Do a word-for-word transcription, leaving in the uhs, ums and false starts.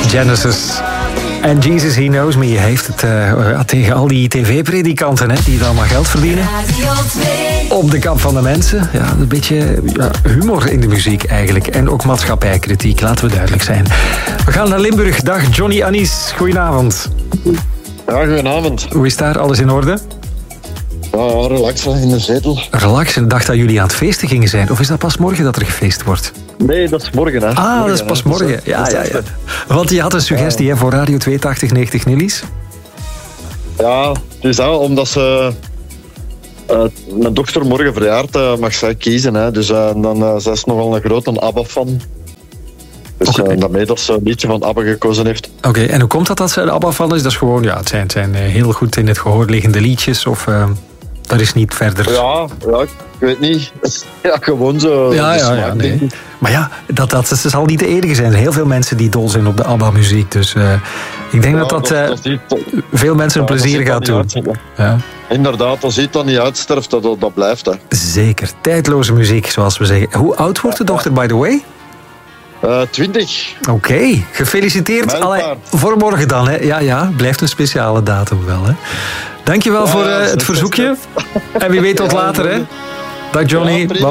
Genesis. En Jesus, He Knows Me heeft het uh, tegen al die tv-predikanten, hè, die allemaal geld verdienen. Op de kap van de mensen. Ja, een beetje ja, humor in de muziek eigenlijk. En ook maatschappijkritiek, laten we duidelijk zijn. We gaan naar Limburg. Dag Johnny Anis, goedenavond. Ja, goedenavond. Hoe is daar? Alles in orde? Ja, relaxen in de zetel. Relaxen. Ik dacht dat jullie aan het feesten gingen zijn. Of is dat pas morgen dat er gefeest wordt? Nee, dat is morgen. Hè. Ah, morgen, dat is pas hè. morgen. Ja, ja, ja. Want je had een suggestie ja. hè, voor Radio tweehonderdtachtig negentig Nillies. Ja, het is dat, omdat ze... Uh, mijn dochter morgen verjaart, uh, mag zij kiezen. Hè. Dus uh, dan, uh, zij is nogal een grote ABBA-fan. Dus okay. uh, daarmee dat ze een liedje van ABBA gekozen heeft. Oké, okay, en hoe komt dat dat ze een ABBA-fan is? Dat is gewoon, ja, het zijn, het zijn uh, heel goed in het gehoor liggende liedjes, of... Uh... Dat is niet verder... Ja, ja, ik weet niet. Ja, gewoon zo... Ja, ja, ja, nee. Maar ja, dat, dat, dat zal niet de enige zijn. Er zijn heel veel mensen die dol zijn op de ABBA-muziek. Dus uh, ik denk ja, dat dat, uh, dat niet, veel mensen ja, een plezier gaat doen. Ja. Inderdaad, als iets dan niet uitsterft, dat, dat blijft. Hè. Zeker. Tijdloze muziek, zoals we zeggen. Hoe oud wordt de dochter, by the way? Uh, twintig. Oké, okay. Gefeliciteerd. Allee, voor morgen dan, hè. Ja, ja, blijft een speciale datum wel, hè. Dankjewel ja, voor uh, het verzoekje. En wie weet tot ja, later, hè. Dag Johnny. Ja,